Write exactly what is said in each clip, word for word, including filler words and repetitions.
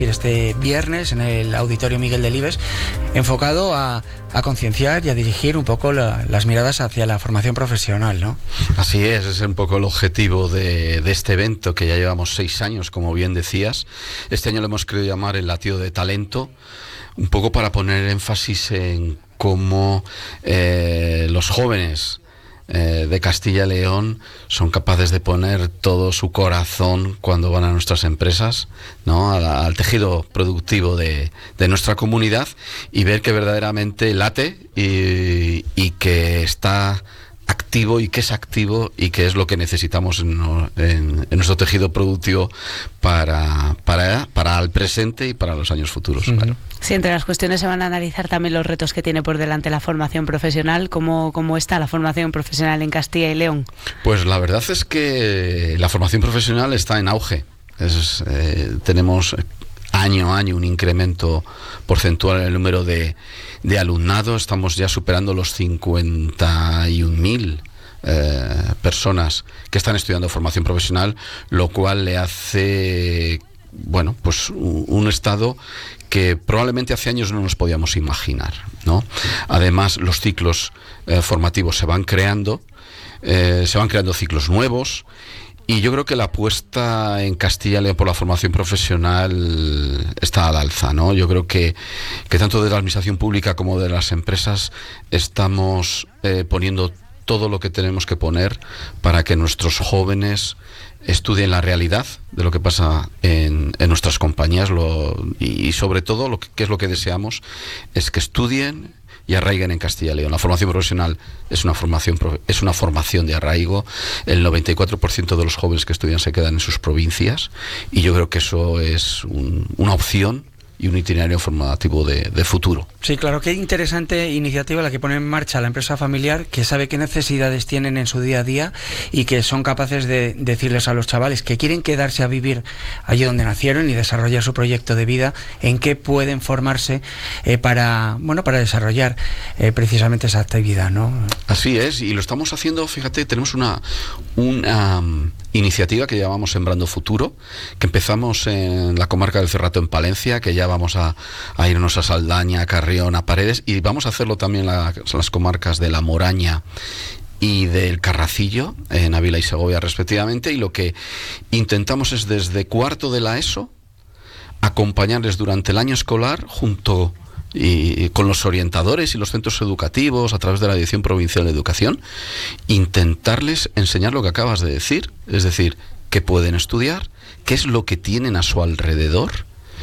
este viernes en el Auditorio Miguel Delibes, enfocado a, a concienciar y a dirigir un poco la, las miradas hacia la formación profesional, ¿no? Así es, es un poco el objetivo de, de este evento, que ya llevamos seis años, como bien decías. Este año lo hemos querido llamar el latido de talento, un poco para poner énfasis en cómo eh, los jóvenes de Castilla y León son capaces de poner todo su corazón cuando van a nuestras empresas, ¿no? al, al tejido productivo de, de nuestra comunidad, y ver que verdaderamente late y, y que está activo y que es activo y que es lo que necesitamos en, en, en nuestro tejido productivo para, para, para el presente y para los años futuros. Uh-huh. Claro. Sí, entre las cuestiones se van a analizar también los retos que tiene por delante la formación profesional. ¿Cómo, cómo está la formación profesional en Castilla y León? Pues la verdad es que la formación profesional está en auge. Es, eh, tenemos año a año un incremento porcentual en el número de, de alumnado. Estamos ya superando los cincuenta y un mil eh, personas que están estudiando formación profesional, lo cual le hace, bueno, pues un, un estado que probablemente hace años no nos podíamos imaginar, ¿no? Además, los ciclos eh, formativos se van creando, eh, se van creando ciclos nuevos. Y yo creo que la apuesta en Castilla y León por la formación profesional está al alza, ¿no? Yo creo que, que tanto de la administración pública como de las empresas estamos eh, poniendo todo lo que tenemos que poner para que nuestros jóvenes estudien la realidad de lo que pasa en, en nuestras compañías, lo, y, y sobre todo lo que, que es lo que deseamos es que estudien y arraiguen en Castilla y León. La formación profesional es una formación es una formación de arraigo. El noventa y cuatro por ciento de los jóvenes que estudian se quedan en sus provincias, y yo creo que eso es un, una opción y un itinerario formativo de, de futuro. Sí, claro, qué interesante iniciativa la que pone en marcha la empresa familiar, que sabe qué necesidades tienen en su día a día y que son capaces de decirles a los chavales que quieren quedarse a vivir allí donde nacieron y desarrollar su proyecto de vida, en qué pueden formarse eh, para, bueno, para desarrollar eh, precisamente esa actividad, ¿no? Así es, y lo estamos haciendo, fíjate, tenemos una, una um, iniciativa que llamamos Sembrando Futuro, que empezamos en la comarca del Cerrato, en Palencia, que ya vamos a, a irnos a Saldaña, a Carrión, a Paredes, y vamos a hacerlo también en la, las comarcas de La Moraña y del Carracillo, en Ávila y Segovia respectivamente, y lo que intentamos es desde cuarto de la ESO acompañarles durante el año escolar junto y con los orientadores y los centros educativos a través de la Dirección Provincial de Educación, intentarles enseñar lo que acabas de decir, es decir, qué pueden estudiar, qué es lo que tienen a su alrededor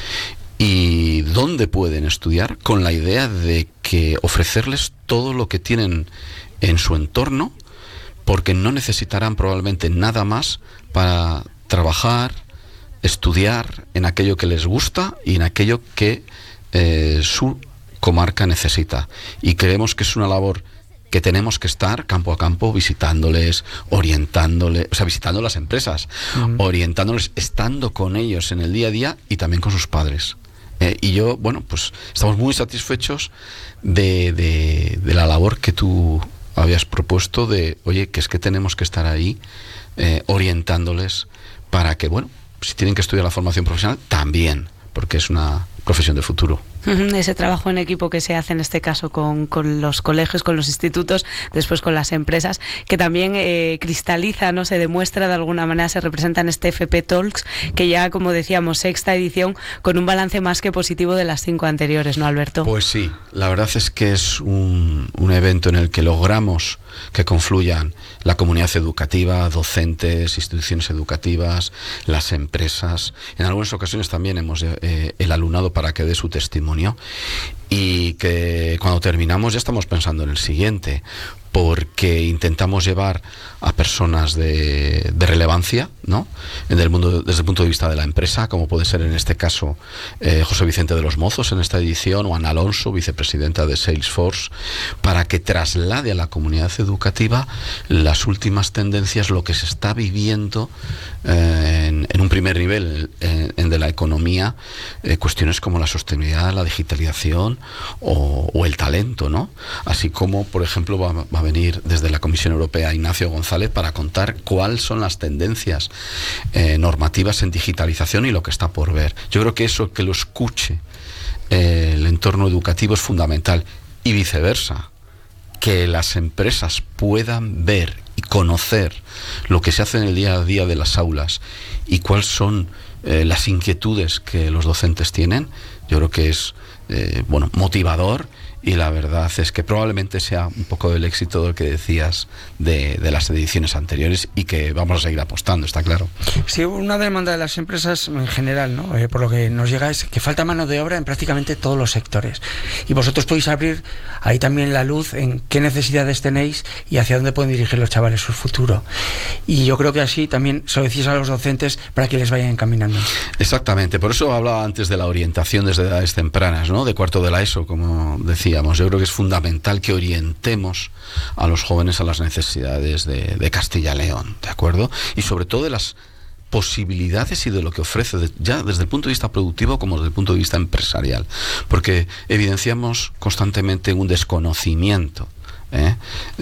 y dónde pueden estudiar, con la idea de que ofrecerles todo lo que tienen en su entorno, porque no necesitarán probablemente nada más para trabajar, estudiar en aquello que les gusta y en aquello que eh, su comarca necesita. Y creemos que es una labor que tenemos que estar campo a campo visitándoles, orientándoles, o sea, visitando las empresas, uh-huh. orientándoles, estando con ellos en el día a día y también con sus padres. Eh, y yo, bueno, pues estamos muy satisfechos de, de, de la labor que tú habías propuesto de, oye, que es que tenemos que estar ahí eh, orientándoles para que, bueno, si tienen que estudiar la formación profesional, también, porque es una profesión de futuro. Ese trabajo en equipo que se hace en este caso con, con los colegios, con los institutos, después con las empresas, que también eh, cristaliza, no se demuestra de alguna manera, se representa en este F P Talks, que ya, como decíamos, sexta edición, con un balance más que positivo de las cinco anteriores, ¿no, Alberto? Pues sí, la verdad es que es un, un evento en el que logramos que confluyan la comunidad educativa, docentes, instituciones educativas, las empresas. En algunas ocasiones también hemos eh, el alumnado para que dé su testimonio, y que cuando terminamos ya estamos pensando en el siguiente, porque intentamos llevar a personas de, de relevancia, ¿no? En el mundo, desde el punto de vista de la empresa, como puede ser en este caso eh, José Vicente de los Mozos en esta edición, o Ana Alonso, vicepresidenta de Salesforce, para que traslade a la comunidad educativa las últimas tendencias, lo que se está viviendo eh, en, en un primer nivel en, en de la economía, eh, cuestiones como la sostenibilidad, la digitalización, formación o, o el talento, ¿no? Así como, por ejemplo, va, va a venir desde la Comisión Europea Ignacio González para contar cuáles son las tendencias eh, normativas en digitalización y lo que está por ver. Yo creo que eso, que lo escuche eh, el entorno educativo es fundamental, y viceversa, que las empresas puedan ver y conocer lo que se hace en el día a día de las aulas y cuáles son eh, las inquietudes que los docentes tienen. Yo creo que es eh, bueno, motivador, y la verdad es que probablemente sea un poco el éxito del que decías de, de las ediciones anteriores, y que vamos a seguir apostando, está claro. Sí, una demanda de las empresas en general, ¿no? Eh, por lo que nos llega, es que falta mano de obra en prácticamente todos los sectores, y vosotros podéis abrir ahí también la luz en qué necesidades tenéis y hacia dónde pueden dirigir los chavales su futuro, y yo creo que así también se lo decís a los docentes para que les vayan encaminando. Exactamente, por eso hablaba antes de la orientación desde edades tempranas, ¿no? De cuarto de la ESO, como decía. Yo creo que es fundamental que orientemos a los jóvenes a las necesidades de, de Castilla y León, ¿de acuerdo? Y sobre todo de las posibilidades y de lo que ofrece, de, ya desde el punto de vista productivo como desde el punto de vista empresarial, porque evidenciamos constantemente un desconocimiento ¿eh?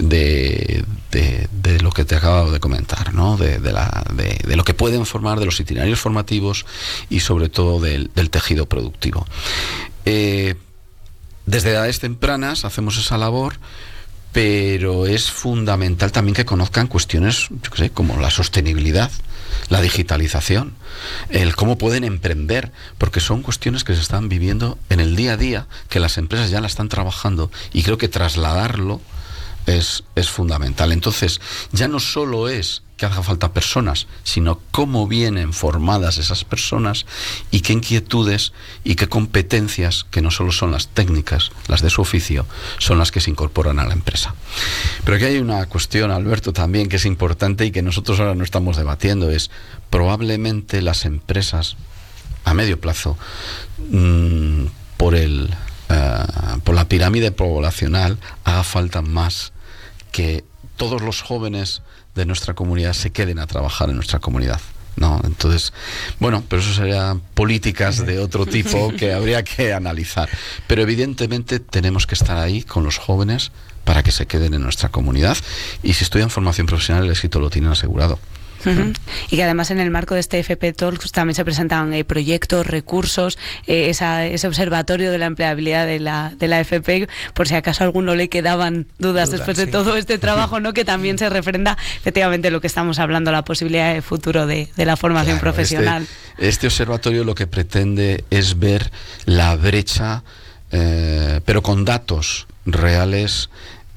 de, de, de lo que te acabo de comentar, ¿no? de, de, la, de, de lo que pueden formar, de los itinerarios formativos y sobre todo del, del tejido productivo. Eh, Desde edades tempranas hacemos esa labor, pero es fundamental también que conozcan cuestiones, yo qué sé, como la sostenibilidad, la digitalización, el cómo pueden emprender, porque son cuestiones que se están viviendo en el día a día, que las empresas ya la están trabajando, y creo que trasladarlo es, es fundamental. Entonces, ya no solo es que haga falta personas, sino cómo vienen formadas esas personas y qué inquietudes y qué competencias, que no solo son las técnicas, las de su oficio, son las que se incorporan a la empresa. Pero aquí hay una cuestión, Alberto, también que es importante y que nosotros ahora no estamos debatiendo, es probablemente las empresas a medio plazo, mmm, por el uh, por la pirámide poblacional, haga falta más que todos los jóvenes de nuestra comunidad se queden a trabajar en nuestra comunidad, ¿no? Entonces, bueno, pero eso serían políticas de otro tipo que habría que analizar. Pero evidentemente tenemos que estar ahí con los jóvenes para que se queden en nuestra comunidad, y si estudian formación profesional el éxito lo tienen asegurado. Uh-huh. Y que además en el marco de este F P Talks también se presentan eh, proyectos, recursos, eh, esa, ese observatorio de la empleabilidad de la, de la F P, por si acaso a alguno le quedaban dudas, dudas después de sí. todo este trabajo, ¿no? Que también se refrenda efectivamente lo que estamos hablando, la posibilidad de futuro de, de la formación claro, profesional. Este, este observatorio lo que pretende es ver la brecha, eh, pero con datos reales,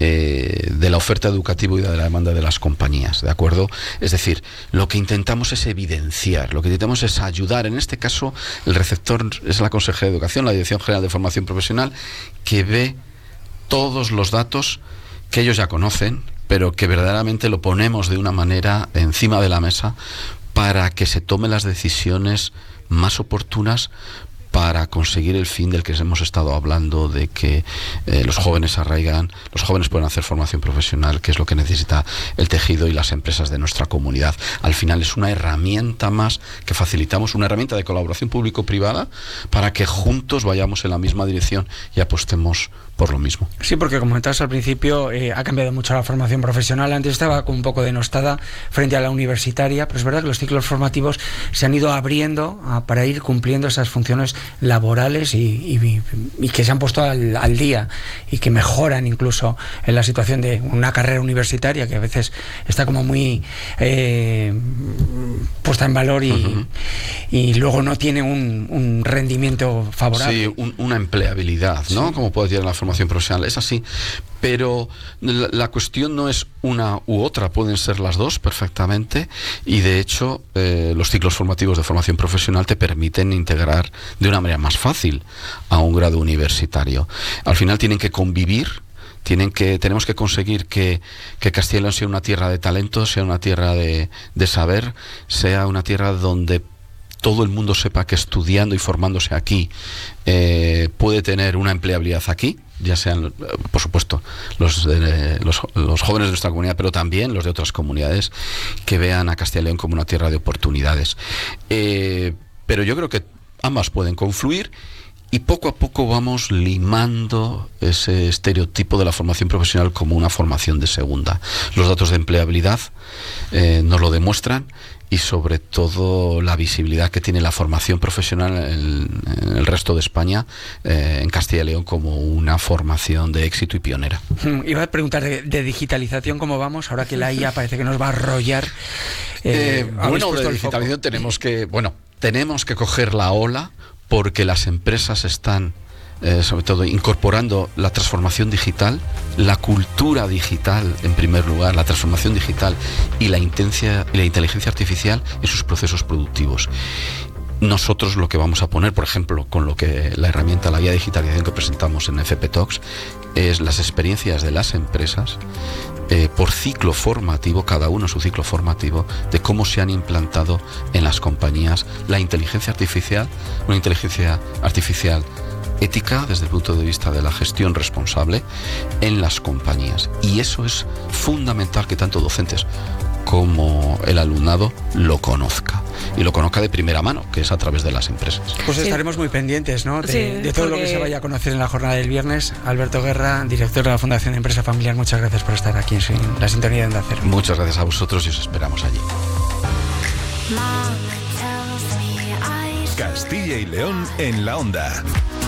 Eh, de la oferta educativa y de la demanda de las compañías, ¿de acuerdo? Es decir, lo que intentamos es evidenciar, lo que intentamos es ayudar. En este caso, el receptor es la Consejería de Educación, la Dirección General de Formación Profesional, que ve todos los datos que ellos ya conocen, pero que verdaderamente lo ponemos de una manera encima de la mesa para que se tomen las decisiones más oportunas para conseguir el fin del que hemos estado hablando, de que eh, los jóvenes arraigan, los jóvenes pueden hacer formación profesional, que es lo que necesita el tejido y las empresas de nuestra comunidad. Al final es una herramienta más que facilitamos, una herramienta de colaboración público-privada para que juntos vayamos en la misma dirección y apostemos por lo mismo. Sí, porque como comentabas al principio, eh, ha cambiado mucho la formación profesional. Antes estaba como un poco denostada frente a la universitaria, pero es verdad que los ciclos formativos se han ido abriendo a, para ir cumpliendo esas funciones laborales y, y, y que se han puesto al, al día y que mejoran incluso en la situación de una carrera universitaria que a veces está como muy eh, puesta en valor y, uh-huh. y luego no tiene un, un rendimiento favorable. Sí, un, una empleabilidad, ¿no? Sí. Como puede tener la formación profesional, es así, pero la, la cuestión no es una u otra, pueden ser las dos perfectamente, y de hecho eh, los ciclos formativos de formación profesional te permiten integrar de una manera más fácil a un grado universitario. Al final tienen que convivir, tienen que, tenemos que conseguir que, que Castilla y León sea una tierra de talento, sea una tierra de, de saber, sea una tierra donde todo el mundo sepa que estudiando y formándose aquí eh, puede tener una empleabilidad aquí, ya sean, por supuesto, los, de, los, los jóvenes de nuestra comunidad, pero también los de otras comunidades, que vean a Castilla y León como una tierra de oportunidades. Eh, pero yo creo que ambas pueden confluir, y poco a poco vamos limando ese estereotipo de la formación profesional como una formación de segunda. Los datos de empleabilidad eh, nos lo demuestran, y sobre todo la visibilidad que tiene la formación profesional en, en el resto de España, eh, en Castilla y León, como una formación de éxito y pionera. Iba a preguntar de, de digitalización, ¿cómo vamos? Ahora que la I A parece que nos va a arrollar. Eh, eh, bueno, de digitalización tenemos que, bueno, tenemos que coger la ola, porque las empresas están Eh, sobre todo incorporando la transformación digital, la cultura digital en primer lugar, la transformación digital y la, intencia, y la inteligencia artificial en sus procesos productivos. Nosotros lo que vamos a poner, por ejemplo, con lo que la herramienta, la guía de digitalización que presentamos en F P Talks, es las experiencias de las empresas eh, por ciclo formativo, cada uno su ciclo formativo, de cómo se han implantado en las compañías la inteligencia artificial, una inteligencia artificial ética desde el punto de vista de la gestión responsable en las compañías. Y eso es fundamental, que tanto docentes como el alumnado lo conozca, y lo conozca de primera mano, que es a través de las empresas. Pues sí. estaremos muy pendientes, ¿no? De, sí, de todo porque... lo que se vaya a conocer en la jornada del viernes. Alberto Guerra, director de la Fundación de Empresa Familiar, muchas gracias por estar aquí en la sintonía de Onda Cero. Muchas gracias a vosotros y os esperamos allí. Castilla y León en la Onda.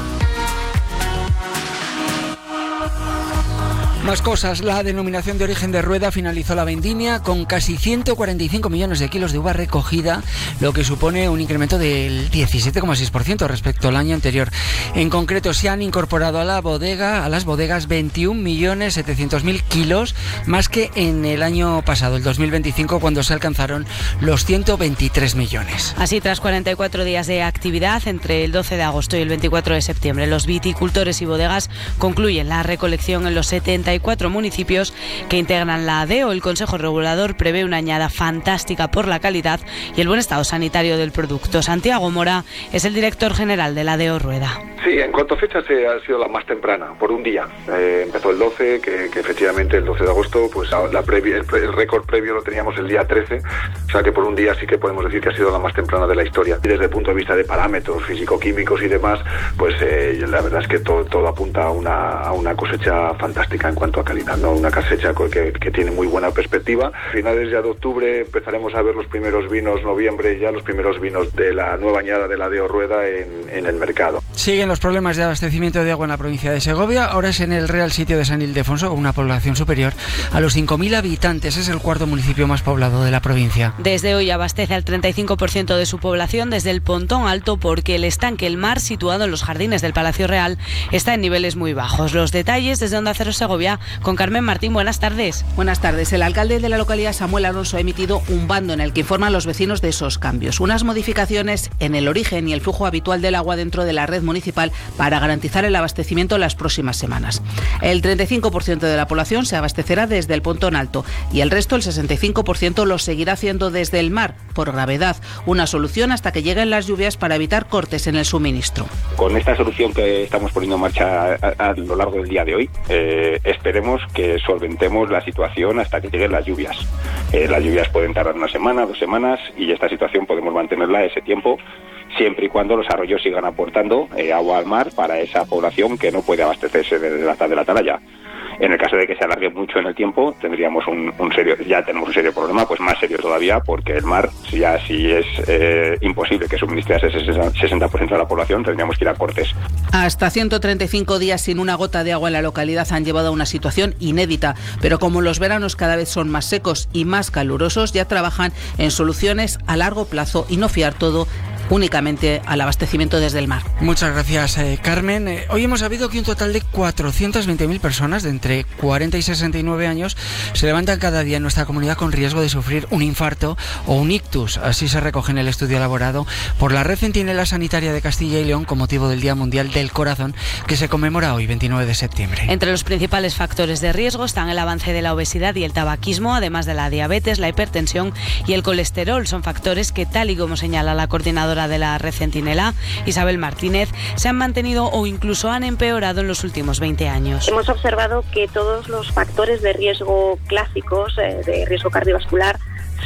Más cosas. La denominación de origen de Rueda finalizó la vendimia con casi ciento cuarenta y cinco millones de kilos de uva recogida, lo que supone un incremento del diecisiete coma seis por ciento respecto al año anterior. En concreto, se han incorporado a la bodega, a las bodegas, veintiún millones setecientos mil kilos, más que en el año pasado, el dos mil veinticinco, cuando se alcanzaron los ciento veintitrés millones. Así, tras cuarenta y cuatro días de actividad, entre el doce de agosto y el veinticuatro de septiembre, los viticultores y bodegas concluyen la recolección en los setenta y cuatro municipios que integran la A D E O. El Consejo Regulador prevé una añada fantástica por la calidad y el buen estado sanitario del producto. Santiago Mora es el director general de la A D E O Rueda. Sí, en cuanto a fechas eh, ha sido la más temprana, por un día. Eh, empezó el doce, que, que efectivamente el doce de agosto, pues la, la previa, el, el récord previo lo teníamos el día trece, o sea que por un día sí que podemos decir que ha sido la más temprana de la historia. Y desde el punto de vista de parámetros físico-químicos y demás, pues eh, la verdad es que todo, todo apunta a una, a una cosecha fantástica en cuanto a calidad, ¿no? Una cosecha que, que tiene muy buena perspectiva. A finales ya de octubre empezaremos a ver los primeros vinos, noviembre ya los primeros vinos de la nueva añada de la A D E O Rueda en, en el mercado. Siguen los problemas de abastecimiento de agua en la provincia de Segovia. Ahora es en el Real Sitio de San Ildefonso, con una población superior a los cinco mil habitantes. Es el cuarto municipio más poblado de la provincia. Desde hoy abastece al treinta y cinco por ciento de su población desde el Pontón Alto, porque el estanque El Mar, situado en los jardines del Palacio Real, está en niveles muy bajos. Los detalles desde Onda Cero Segovia con Carmen Martín. Buenas tardes. Buenas tardes. El alcalde de la localidad, Samuel Alonso, ha emitido un bando en el que informa a los vecinos de esos cambios. Unas modificaciones en el origen y el flujo habitual del agua dentro de la red municipal para garantizar el abastecimiento las próximas semanas. El treinta y cinco por ciento de la población se abastecerá desde el Pontón Alto y el resto, el sesenta y cinco por ciento, lo seguirá haciendo desde el mar, por gravedad. Una solución hasta que lleguen las lluvias para evitar cortes en el suministro. Con esta solución que estamos poniendo en marcha a, a, a lo largo del día de hoy, eh, esperemos que solventemos la situación hasta que lleguen las lluvias. Eh, las lluvias pueden tardar una semana, dos semanas, y esta situación podemos mantenerla ese tiempo, siempre y cuando los arroyos sigan aportando eh, agua al mar para esa población que no puede abastecerse de la, de la atalaya. En el caso de que se alargue mucho en el tiempo, tendríamos un, un serio, ya tenemos un serio problema, pues más serio todavía, porque el mar, ya si es eh, imposible que suministre a ese sesenta por ciento de la población, tendríamos que ir a cortes. Hasta ciento treinta y cinco días sin una gota de agua en la localidad han llevado a una situación inédita, pero como los veranos cada vez son más secos y más calurosos, ya trabajan en soluciones a largo plazo y no fiar todo únicamente al abastecimiento desde el mar. Muchas gracias, eh, Carmen. Eh, hoy hemos sabido que un total de cuatrocientas veinte mil personas de entre cuarenta y sesenta y nueve años se levantan cada día en nuestra comunidad con riesgo de sufrir un infarto o un ictus. Así se recoge en el estudio elaborado por la Red Centinela Sanitaria de Castilla y León con motivo del Día Mundial del Corazón, que se conmemora hoy, veintinueve de septiembre. Entre los principales factores de riesgo están el avance de la obesidad y el tabaquismo, además de la diabetes, la hipertensión y el colesterol. Son factores que, tal y como señala la coordinadora de la Red Centinela, Isabel Martínez, se han mantenido o incluso han empeorado en los últimos veinte años. Hemos observado que todos los factores de riesgo clásicos, eh, de riesgo cardiovascular,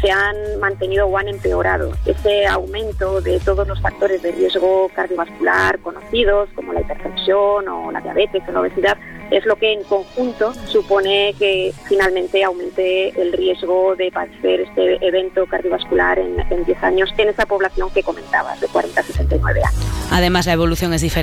se han mantenido o han empeorado. Ese aumento de todos los factores de riesgo cardiovascular conocidos, como la hipertensión o la diabetes o la obesidad, es lo que en conjunto supone que finalmente aumente el riesgo de padecer este evento cardiovascular en, en diez años en esa población que comentabas, de cuarenta a sesenta y nueve años. Además, la evolución es diferente.